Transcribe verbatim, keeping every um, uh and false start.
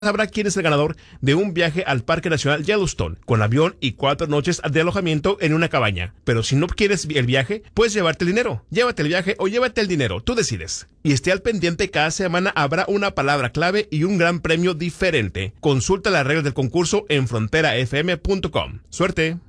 sabrá quién es el ganador de un viaje al Parque Nacional Yellowstone, con avión y cuatro noches de alojamiento en una cabaña. Pero si no quieres el viaje, puedes llevarte el dinero. Llévate el viaje o llévate el dinero, tú decides. Y esté al pendiente, cada semana habrá una palabra clave y un gran premio diferente. Consulta las reglas del concurso en frontera f m punto com. ¡Suerte!